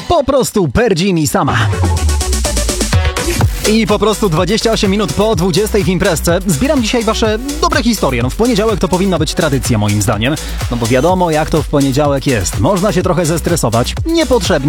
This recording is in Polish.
Po prostu perdzi mi sama. I po prostu 28 minut po 20 w imprezce zbieram dzisiaj wasze dobre historie. No w poniedziałek to powinna być tradycja moim zdaniem. No bo wiadomo jak to w poniedziałek jest. Można się trochę zestresować. Niepotrzebnie.